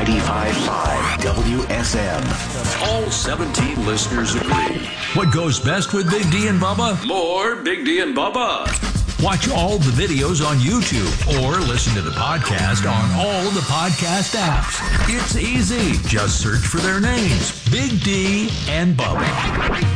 95.5 WSM. All 17 listeners agree. What goes best with Big D and Bubba? More Big D and Bubba. Watch all the videos on YouTube or listen to the podcast on all the podcast apps. It's easy. Just search for their names, Big D and Bubba.